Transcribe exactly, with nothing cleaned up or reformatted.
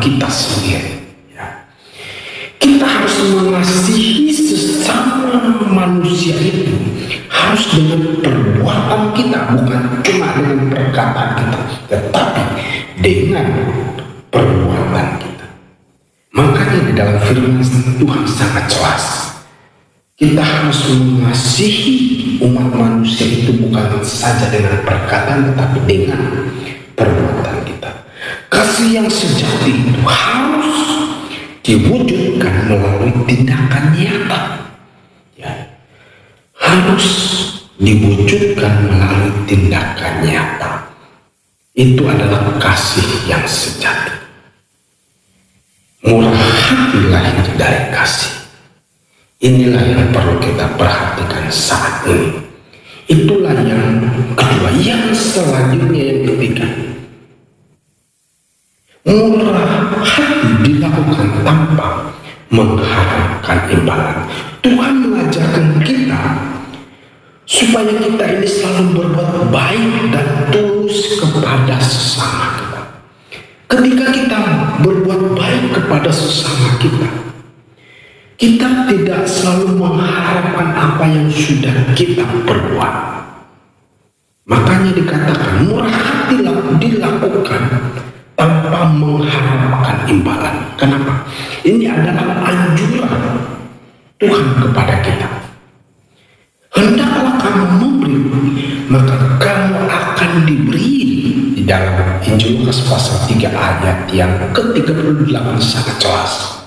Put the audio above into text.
kita sendiri. Ya. Kita harus mengasihi sesama manusia itu harus dengan perbuatan kita, bukan cuma dengan perkataan kita, tetapi dengan perbuatan kita. Makanya di dalam firman Tuhan sangat jelas, kita harus mengasihi umat manusia itu bukan saja dengan perkataan, tetapi dengan perbuatan kita. Kasih yang sejati itu harus diwujudkan melalui tindakan nyata. Ya. Harus diwujudkan melalui tindakan nyata. Itu adalah kasih yang sejati. Murah hati lahir dari kasih. Inilah yang perlu kita perhatikan saat ini. Itulah yang kedua. Yang selanjutnya, yang ketiga, murah hati dilakukan tanpa mengharapkan imbalan. Tuhan mengajarkan kita supaya kita ini selalu berbuat baik dan tulus kepada sesama kita. Ketika kita berbuat baik kepada sesama kita, kita tidak selalu mengharapkan apa yang sudah kita perbuat. Makanya dikatakan murah hati dilakukan tanpa mengharapkan imbalan. Kenapa? Ini adalah anjuran Tuhan kepada kita. Hendaklah kamu memberi, maka kamu akan diberi. Di dalam Injil Lukas pasal tiga ayat yang ke tiga puluh delapan sangat jelas.